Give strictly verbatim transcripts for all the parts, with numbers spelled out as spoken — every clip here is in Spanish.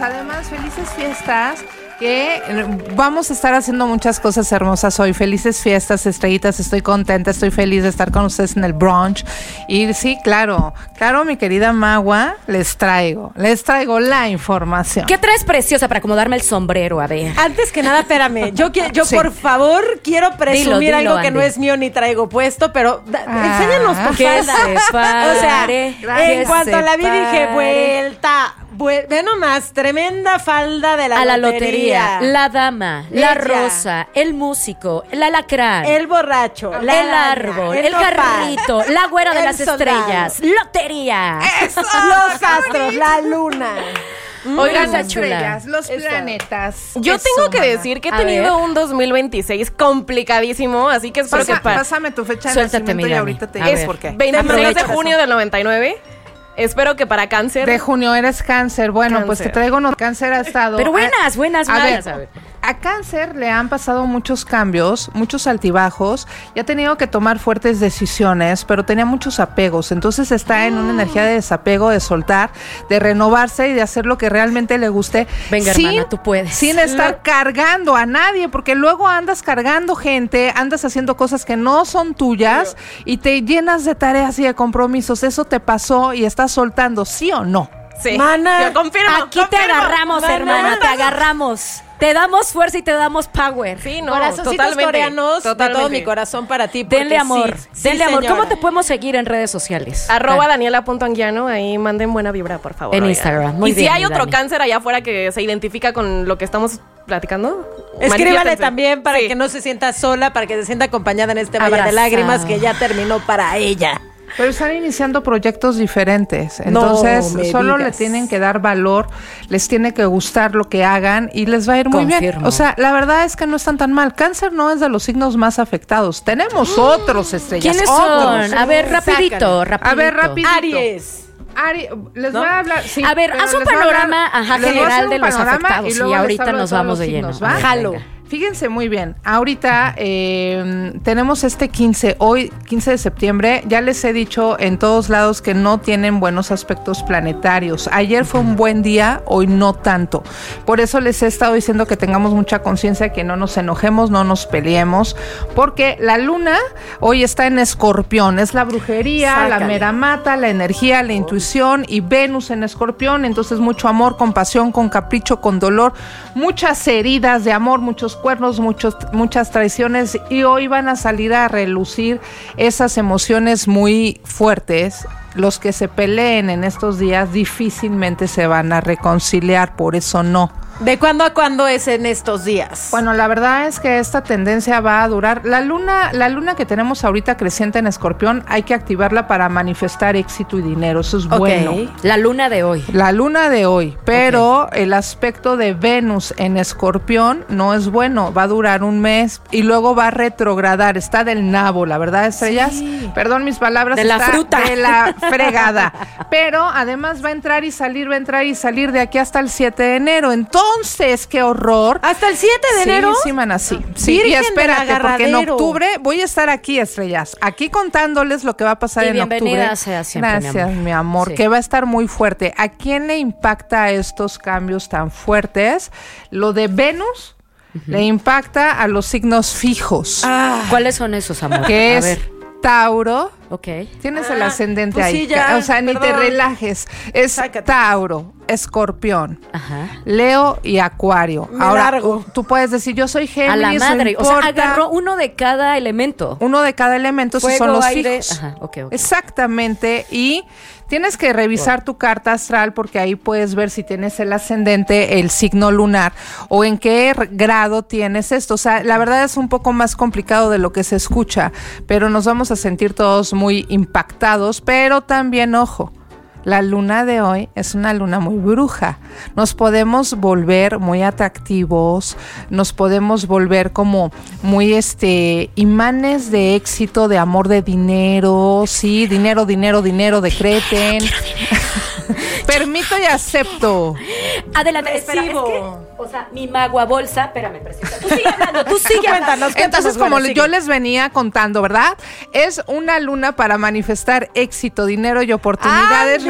además, felices fiestas. Que vamos a estar haciendo muchas cosas hermosas hoy. Felices fiestas, estrellitas. Estoy contenta, estoy feliz de estar con ustedes en el brunch. Y sí, claro, claro, mi querida Magua, les traigo, les traigo la información. ¿Qué traes, preciosa, para acomodarme el sombrero? A ver. Antes que nada, espérame. Yo, yo sí. por favor, quiero presumir dilo, dilo, algo que Andy. No es mío ni traigo puesto, pero da, ah, enséñanos, por favor. O sea, en cuanto la vi, dije, vuelta. Ve nomás, tremenda falda de la a lotería. A la lotería, la dama, Ella. La rosa, el músico, el alacrán, el borracho, el araña, árbol, el, el carrito, la güera de las soldado. Estrellas, lotería. Eso, los astros, la luna. Oigan, las estrellas, los Eso. Planetas. Yo Eso, tengo que mamá. decir que he tenido un dos mil veintiséis complicadísimo, así que espero Pasa, que pa- Pásame tu fecha de Suéltate, nacimiento mira, y ahorita te digo por qué. veintiséis de junio del noventa y nueve. Espero que para cáncer. De junio eres cáncer. Bueno, cáncer. pues te traigo uno. Cáncer ha estado. Pero buenas, buenas, a buenas. Ver, a ver. A cáncer le han pasado muchos cambios, muchos altibajos, y ha tenido que tomar fuertes decisiones, pero tenía muchos apegos. Entonces está en una energía de desapego, de soltar, de renovarse y de hacer lo que realmente le guste. Venga, sin, hermana, tú puedes. Sin estar no. cargando a nadie, porque luego andas cargando gente, andas haciendo cosas que no son tuyas y te llenas de tareas y de compromisos. Eso te pasó y estás soltando, ¿sí o no? Sí. Mana, yo confirmo. Aquí confirmo. te agarramos, Mana. hermana, te agarramos. Te damos fuerza y te damos power. Sí, no, totalmente. Coreanos, totalmente. De todo mi corazón para ti. Denle amor, sí, denle sí, amor. señora. ¿Cómo te podemos seguir en redes sociales? Arroba Daniela.anguiano, ahí manden buena vibra, por favor. En oigan. Instagram, muy y bien. Y si hay Dani. otro cáncer allá afuera que se identifica con lo que estamos platicando, escríbale también para sí. que no se sienta sola, para que se sienta acompañada en este valle de lágrimas que ya terminó para ella. Pero están iniciando proyectos diferentes, entonces no solo digas. le tienen que dar valor, les tiene que gustar lo que hagan y les va a ir muy Confirmo. bien. O sea, la verdad es que no están tan mal. Cáncer no es de los signos más afectados. Tenemos otros estrellas. ¿Quiénes otros. son? A ver, rapidito, rapidito. A ver, rapidito. Aries. Ari, les ¿No? voy a hablar. Sí, a ver, haz un panorama ajá, general de los afectados y, y ahorita nos vamos de lleno. Signos, ¿va? Jalo. Fíjense muy bien, ahorita eh, tenemos este quince, hoy quince de septiembre, ya les he dicho en todos lados que no tienen buenos aspectos planetarios. Ayer fue un buen día, hoy no tanto. Por eso les he estado diciendo que tengamos mucha conciencia, que no nos enojemos, no nos peleemos, porque la luna hoy está en Escorpión, es la brujería, Sácale. la mera mata, la energía, la intuición, y Venus en Escorpión, entonces mucho amor, con pasión, con capricho, con dolor, muchas heridas de amor, muchos cuernos, muchos, muchas traiciones, y hoy van a salir a relucir esas emociones muy fuertes. Los que se peleen en estos días difícilmente se van a reconciliar, por eso no. ¿De cuándo a cuándo es en estos días? Bueno, la verdad es que esta tendencia va a durar. La luna, la luna que tenemos ahorita creciente en Escorpión, hay que activarla para manifestar éxito y dinero. Eso es okay. bueno. La luna de hoy. La luna de hoy. Pero okay. el aspecto de Venus en Escorpión no es bueno. Va a durar un mes y luego va a retrogradar. Está del nabo, la verdad, estrellas. Sí. Perdón mis palabras. De la está fruta. De la fregada. Pero además va a entrar y salir, va a entrar y salir de aquí hasta el siete de enero. Entonces, Entonces, qué horror. ¿Hasta el siete de enero? Sí, sí, mana, sí. Sí, y espérate, porque en octubre voy a estar aquí, estrellas, aquí contándoles lo que va a pasar y en octubre. Bienvenida sea siempre, Gracias, mi amor, mi amor sí. que va a estar muy fuerte. ¿A quién le impacta estos cambios tan fuertes? Lo de Venus uh-huh. le impacta a los signos fijos. Ah, ¿cuáles son esos, amor? Que a es ver. Tauro. Ok. Tienes ah, el ascendente pues ahí. Sí, ya, o sea, perdón. ni te relajes. Es Sácate. Tauro, Escorpión, Ajá. Leo y Acuario. Me Ahora, largo. tú puedes decir, yo soy Géminis. A la madre. No o sea, importa. agarró uno de cada elemento. Uno de cada elemento, esos Fuego, son los aire. fijos. Ajá, ok, ok. Exactamente. Y tienes que revisar wow. tu carta astral, porque ahí puedes ver si tienes el ascendente, el signo lunar, o en qué grado tienes esto. O sea, la verdad es un poco más complicado de lo que se escucha, pero nos vamos a sentir todos muy impactados. Pero también, ojo, la luna de hoy es una luna muy bruja. Nos podemos volver muy atractivos, nos podemos volver como muy este imanes de éxito, de amor, de dinero, sí, dinero, dinero, dinero, decreten. Quiero, quiero dinero. Permito y acepto. Adelante, espera, es que, o sea, mi magua bolsa, espérame, preciosa. Tú sigue hablando, tú sigue hablando. Entonces, como bueno, yo les venía contando, ¿verdad? Es una luna para manifestar éxito, dinero y oportunidades, ¡Ándele!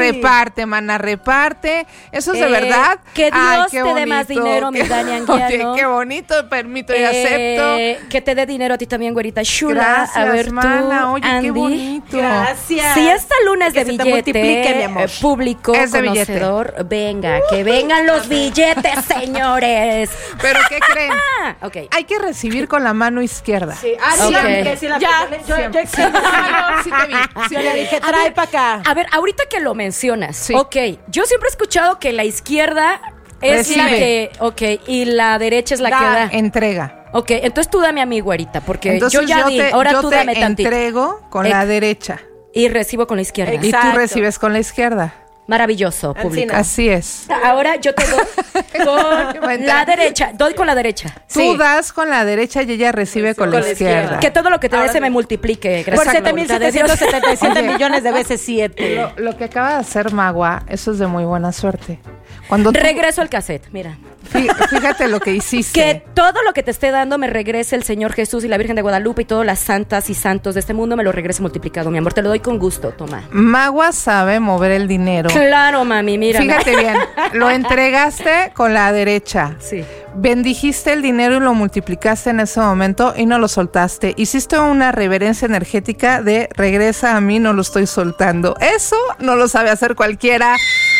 Reparte, mana, reparte. Eso es eh, de verdad. Que Dios Ay, te bonito. dé más dinero, mi Dani Anguiano. Oye, qué bonito, permito y eh, acepto. Que te dé dinero a ti también, güerita chula. Gracias, a ver, mana. Tú, Oye, Andy. qué bonito. Gracias. Si esta luna es que de billete, mi amor. público, es de conocedor, billete. venga, que vengan los billetes, señores. ¿Pero qué creen? Okay. Hay que recibir con la mano izquierda. Sí, ah, sí, okay. que sí, la ya, yo, yo, yo extiendo la mano, sí te vi. Sí, le dije, trae para acá. A ver, ahorita que lo mencionas, sí. ok, yo siempre he escuchado que la izquierda es Recibe. la que, ok, y la derecha es la da, que da. Entrega. Ok, entonces tú dame a mí, güerita, porque entonces yo ya yo di, te, ahora yo tú te dame tantito. entrego con Ex- la derecha. Y recibo con la izquierda. Exacto. Y tú recibes con la izquierda. Maravilloso, público. Así es. Ahora yo te doy con la derecha. Doy con la derecha. Tú sí. das con la derecha y ella recibe sí, con, con la izquierda. izquierda. Que todo lo que te dé se me multiplique. Por siete mil setecientos setenta y siete millones de veces siete. Lo, lo que acaba de hacer Magua, eso es de muy buena suerte. Cuando tú, regreso al cassette, mira. Fíjate lo que hiciste. Que todo lo que te esté dando me regrese el Señor Jesús y la Virgen de Guadalupe y todas las santas y santos de este mundo me lo regrese multiplicado, mi amor. Te lo doy con gusto, toma. Magua sabe mover el dinero. Claro, mami, mira. Fíjate bien, lo entregaste con la derecha. Sí. Bendijiste el dinero y lo multiplicaste en ese momento y no lo soltaste. Hiciste una reverencia energética de regresa a mí, no lo estoy soltando. Eso no lo sabe hacer cualquiera.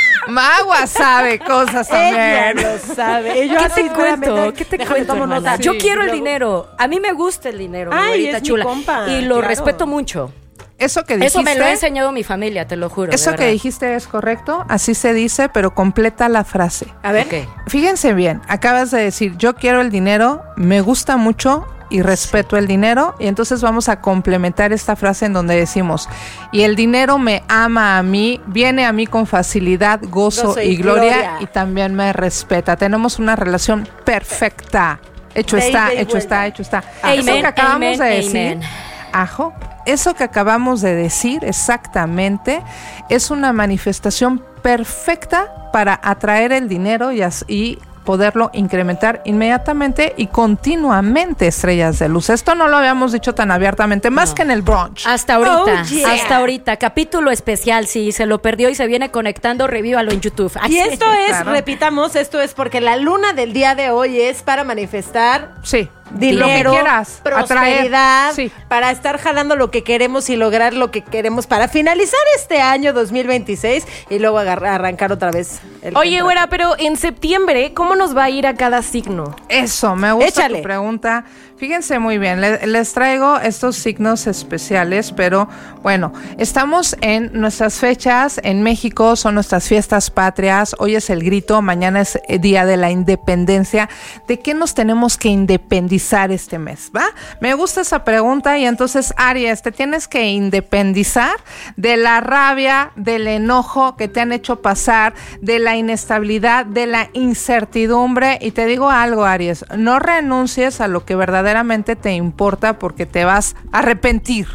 Magua sabe cosas también. Ella lo sabe. Yo ¿Qué te cuento? ¿Qué te cuento, hermana? Sí. Yo quiero el dinero. A mí me gusta el dinero, Ay, mi es chula. Mi compa. Y lo claro. respeto mucho. Eso que dijiste. Eso me lo ha enseñado mi familia, te lo juro. Eso que dijiste es correcto, así se dice, pero completa la frase. A ver. Okay. Fíjense bien, acabas de decir, yo quiero el dinero, me gusta mucho y respeto el dinero, y entonces vamos a complementar esta frase en donde decimos, y el dinero me ama a mí, viene a mí con facilidad, gozo, gozo y, y gloria, gloria, y también me respeta. Tenemos una relación perfecta. Hecho Baby, está, baby, hecho bueno. está, hecho está. Amen, Eso que acabamos amen, de decir, amen. ajo, eso que acabamos de decir exactamente es una manifestación perfecta para atraer el dinero y así poderlo incrementar inmediatamente y continuamente, estrellas de luz. Esto no lo habíamos dicho tan abiertamente, más no. que en el brunch. Hasta ahorita, oh, yeah. hasta ahorita. Capítulo especial, si se lo perdió y se viene conectando, revívalo en YouTube. Así y esto es, claro. repitamos, esto es porque la luna del día de hoy es para manifestar... Sí. Dinero, lo que quieras, prosperidad, sí. para estar jalando lo que queremos y lograr lo que queremos para finalizar este año dos mil veintiséis y luego agarrar, arrancar otra vez. El Oye, güera, pero en septiembre, ¿cómo nos va a ir a cada signo? Eso, me gusta Échale. tu pregunta. Fíjense muy bien, les, les traigo estos signos especiales, pero bueno, estamos en nuestras fechas, en México son nuestras fiestas patrias, hoy es el grito, mañana es el Día de la Independencia. ¿De qué nos tenemos que independizar este mes? ¿Va? Me gusta esa pregunta y entonces, Aries, te tienes que independizar de la rabia, del enojo que te han hecho pasar, de la inestabilidad, de la incertidumbre, y te digo algo, Aries, no renuncies a lo que verdaderamente te importa porque te vas a arrepentir.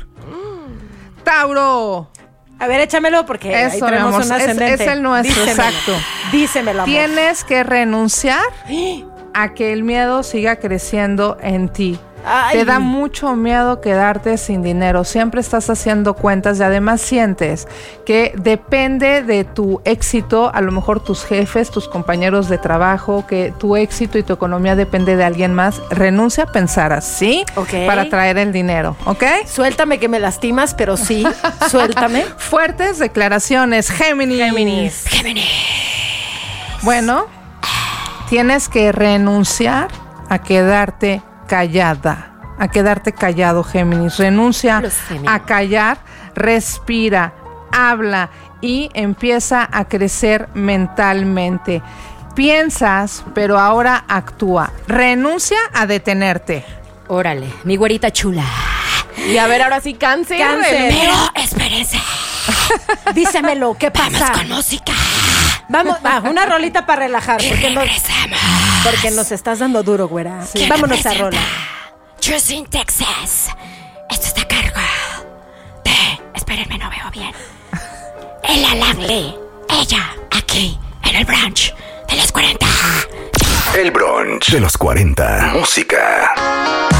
Mm. Tauro. A ver, échamelo porque Eso, ahí tenemos amor, un ascendente. Es, es el nuestro, Dísemelo. exacto. Dísemelo, amor. Tienes que renunciar a que el miedo siga creciendo en ti. Ay. Te da mucho miedo quedarte sin dinero, siempre estás haciendo cuentas y además sientes que depende de tu éxito, a lo mejor tus jefes, tus compañeros de trabajo, que tu éxito y tu economía depende de alguien más. Renuncia a pensar así, okay, para traer el dinero, ¿ok? Suéltame que me lastimas, pero sí, suéltame. Fuertes declaraciones, Géminis. Géminis. Géminis. Bueno, tienes que renunciar a quedarte callada, a quedarte callado, Géminis. Renuncia a callar, respira, habla y empieza a crecer mentalmente. Piensas, pero ahora actúa. Renuncia a detenerte. Órale, mi güerita chula. Y a ver, ahora sí, Cáncer. Cáncer. Pero espérense. Dísemelo, ¿qué pasa? Vamos con música. Vamos, va, una rolita para relajar. Y porque regresamos. Nos, porque nos estás dando duro, güera. Sí. Vámonos a rola. Trucing, Texas. Esto está a cargo de... Espérenme, no veo bien. Ella Langley. Ella, aquí, en el brunch de los cuarenta. El brunch de los cuarenta. Música.